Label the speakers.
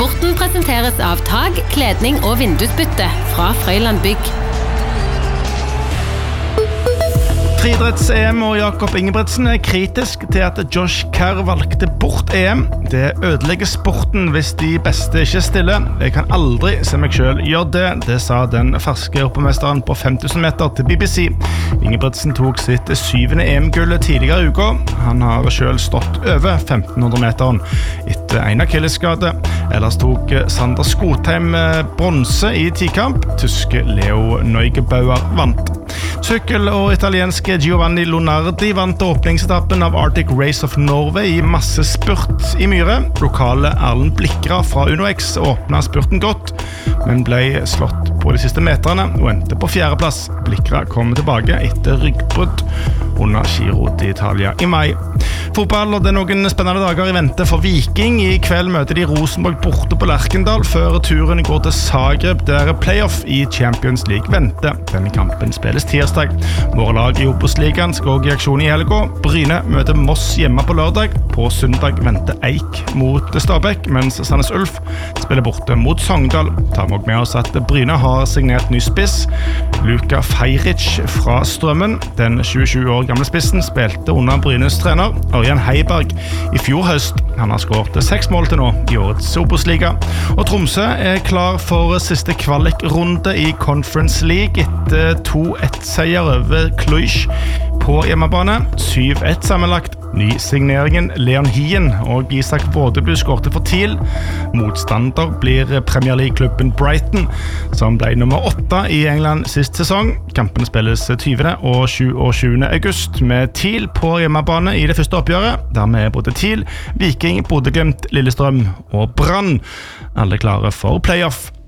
Speaker 1: Sporten presenteres av tag, kledning og vindusbytte fra Frøyland Bygg.
Speaker 2: Friidretts-EM og Jakob Ingebrigtsen kritisk til at Josh Kerr valgte bort EM. Det ødelegger sporten hvis de beste ikke stiller. Jeg kan aldri se meg selv gjøre det, det sa den ferske europamesteren på 5000 meter til BBC. Ingebrigtsen tok sitt 7. EM-gull tidligere i uka. Han har selv stått over 1500 meteren etter en akillesskade. Ellers tok Sander Skotheim bronse i tikamp. Tyske Leo Neugebauer vant. Sykkel og italienske Giovanni Lonardi vant åpningsetappen av Arctic Race of Norway i masse spurt i Myre. Lokale Erlend Blikra fra UnoX åpnet spurten godt, men ble slått på de siste meterne og endte på 4. plass. Blikra kom tilbake etter ryggbrudd under Giro d'Italia i mai. Fotball, og det noen spennende dager i vente for Viking. I kveld møter de Rosenborg borte på Lerkendal før turen går til Zagreb, der playoff i Champions League venter. Denne kampen spilles tirsdag. Våre lag i Obos-ligaen skal også i aksjon i helga. Bryne møter Moss hjemme på lørdag. På søndag venter Eik mot Stabæk, mens Sandnes Ulf spiller borte mot Sogndal. Ta med oss at Bryne har signert ny spiss. Luka Feiric fra Strømmen. Den 27 år gamle spissen spilte under Brynes trener Ørjan Heiberg i fjor høst. Han har skåret 6 mål til nå i årets Obos-liga. Og Tromsø klar for siste kvalikrunde i Conference League etter 2-1-seier over Cluj på hjemmebane. 7-1 sammenlagt. Nysigneringen Leon Hien og Isak Vådeby skårte for TIL. Motstander blir Premier League-klubben Brighton, som ble nummer 8 i England sist sesong. Kampen spilles 20. og 27. august med TIL på hjemmebane i det første oppgjøret. Dermed både TIL, Viking, Bodø Glimt, Lillestrøm og Brann alle klare for playoff.